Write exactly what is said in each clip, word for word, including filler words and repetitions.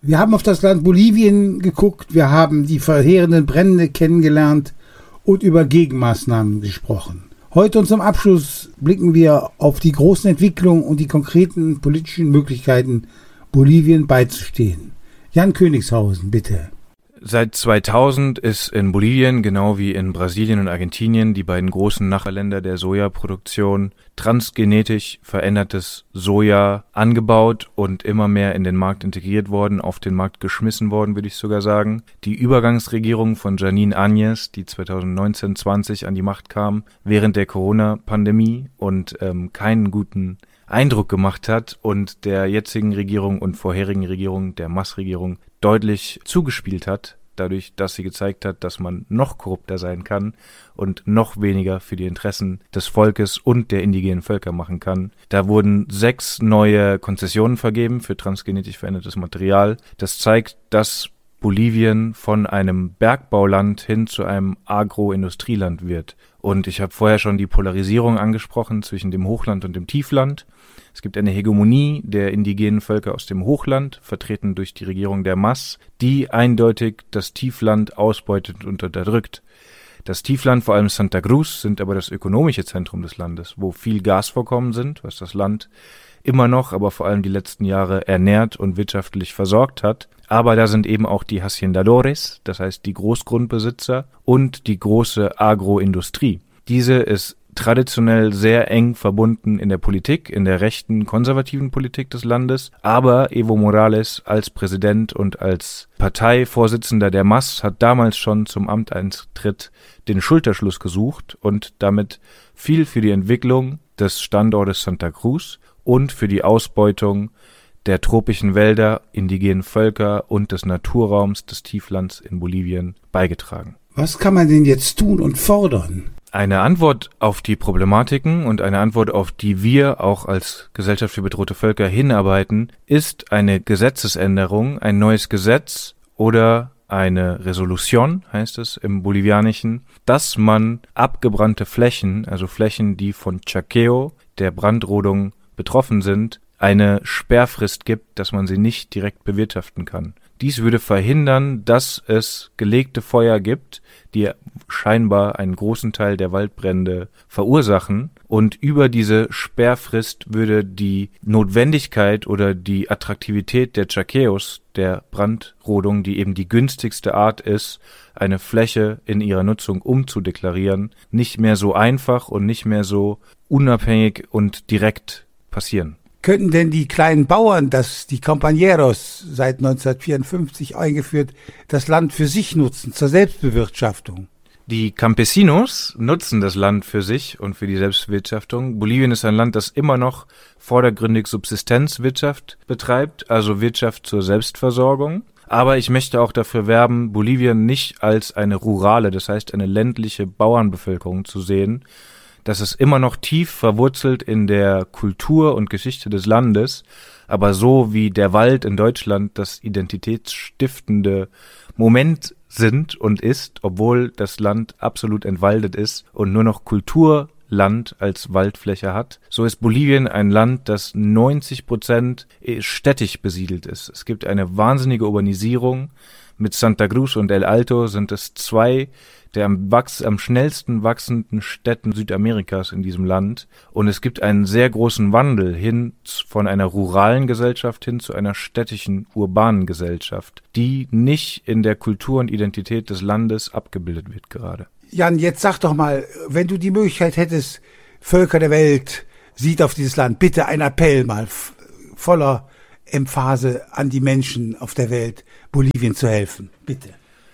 Wir haben auf das Land Bolivien geguckt, wir haben die verheerenden Brände kennengelernt und über Gegenmaßnahmen gesprochen. Heute und zum Abschluss blicken wir auf die großen Entwicklungen und die konkreten politischen Möglichkeiten, Bolivien beizustehen. Jan Königshausen, bitte. Seit zweitausend ist in Bolivien, genau wie in Brasilien und Argentinien, die beiden großen Nachbarländer der Sojaproduktion, transgenetisch verändertes Soja angebaut und immer mehr in den Markt integriert worden, auf den Markt geschmissen worden, würde ich sogar sagen. Die Übergangsregierung von Janine Áñez, die zweitausendneunzehn zwanzig an die Macht kam, während der Corona-Pandemie und ähm, keinen guten Eindruck gemacht hat und der jetzigen Regierung und vorherigen Regierung, der Mas-Regierung, deutlich zugespielt hat, dadurch, dass sie gezeigt hat, dass man noch korrupter sein kann und noch weniger für die Interessen des Volkes und der indigenen Völker machen kann. Da wurden sechs neue Konzessionen vergeben für transgenetisch verändertes Material. Das zeigt, dass Bolivien von einem Bergbauland hin zu einem Agroindustrieland wird. Und ich habe vorher schon die Polarisierung angesprochen zwischen dem Hochland und dem Tiefland. Es gibt eine Hegemonie der indigenen Völker aus dem Hochland, vertreten durch die Regierung der Mas, die eindeutig das Tiefland ausbeutet und unterdrückt. Das Tiefland, vor allem Santa Cruz, sind aber das ökonomische Zentrum des Landes, wo viel Gasvorkommen sind, was das Land immer noch, aber vor allem die letzten Jahre ernährt und wirtschaftlich versorgt hat. Aber da sind eben auch die Haciendadores, das heißt die Großgrundbesitzer und die große Agroindustrie. Diese ist traditionell sehr eng verbunden in der Politik, in der rechten, konservativen Politik des Landes. Aber Evo Morales als Präsident und als Parteivorsitzender der Mas hat damals schon zum Amteintritt den Schulterschluss gesucht und damit viel für die Entwicklung des Standortes Santa Cruz und für die Ausbeutung der tropischen Wälder, indigenen Völker und des Naturraums des Tieflands in Bolivien beigetragen. Was kann man denn jetzt tun und fordern? Eine Antwort auf die Problematiken und eine Antwort, auf die wir auch als Gesellschaft für bedrohte Völker hinarbeiten, ist eine Gesetzesänderung, ein neues Gesetz oder eine Resolution, heißt es im Bolivianischen, dass man abgebrannte Flächen, also Flächen, die von Chaqueo, der Brandrodung, betroffen sind, eine Sperrfrist gibt, dass man sie nicht direkt bewirtschaften kann. Dies würde verhindern, dass es gelegte Feuer gibt, die scheinbar einen großen Teil der Waldbrände verursachen. Und über diese Sperrfrist würde die Notwendigkeit oder die Attraktivität der Chaqueos, der Brandrodung, die eben die günstigste Art ist, eine Fläche in ihrer Nutzung umzudeklarieren, nicht mehr so einfach und nicht mehr so unabhängig und direkt passieren. Könnten denn die kleinen Bauern, das die Compañeros seit neunzehnhundertvierundfünfzig eingeführt, das Land für sich nutzen, zur Selbstbewirtschaftung? Die Campesinos nutzen das Land für sich und für die Selbstbewirtschaftung. Bolivien ist ein Land, das immer noch vordergründig Subsistenzwirtschaft betreibt, also Wirtschaft zur Selbstversorgung. Aber ich möchte auch dafür werben, Bolivien nicht als eine rurale, das heißt eine ländliche Bauernbevölkerung zu sehen. Das ist immer noch tief verwurzelt in der Kultur und Geschichte des Landes, aber so wie der Wald in Deutschland das identitätsstiftende Moment sind und ist, obwohl das Land absolut entwaldet ist und nur noch Kulturland als Waldfläche hat, so ist Bolivien ein Land, das neunzig Prozent städtisch besiedelt ist. Es gibt eine wahnsinnige Urbanisierung. Mit Santa Cruz und El Alto sind es zwei der am, wachs, am schnellsten wachsenden Städten Südamerikas in diesem Land. Und es gibt einen sehr großen Wandel hin von einer ruralen Gesellschaft hin zu einer städtischen, urbanen Gesellschaft, die nicht in der Kultur und Identität des Landes abgebildet wird gerade. Jan, jetzt sag doch mal, wenn du die Möglichkeit hättest, Völker der Welt, sieht auf dieses Land, bitte ein Appell mal f- voller Emphase an die Menschen auf der Welt, Bolivien zu helfen. Bitte.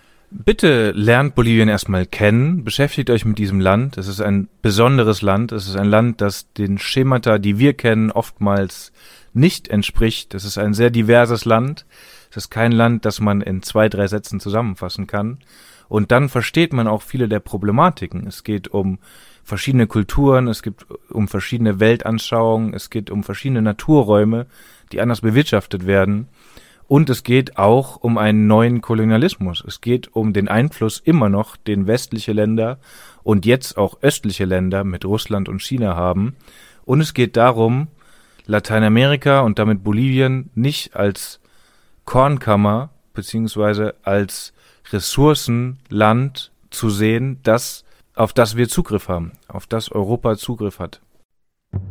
Bitte lernt Bolivien erstmal kennen, beschäftigt euch mit diesem Land. Es ist ein besonderes Land. Es ist ein Land, das den Schemata, die wir kennen, oftmals nicht entspricht. Es ist ein sehr diverses Land. Es ist kein Land, das man in zwei, drei Sätzen zusammenfassen kann. Und dann versteht man auch viele der Problematiken. Es geht um verschiedene Kulturen, es geht um verschiedene Weltanschauungen, es geht um verschiedene Naturräume, die anders bewirtschaftet werden. Und es geht auch um einen neuen Kolonialismus. Es geht um den Einfluss immer noch, den westliche Länder und jetzt auch östliche Länder mit Russland und China haben. Und es geht darum, Lateinamerika und damit Bolivien nicht als Kornkammer beziehungsweise als Ressourcenland zu sehen, das, auf das wir Zugriff haben, auf das Europa Zugriff hat.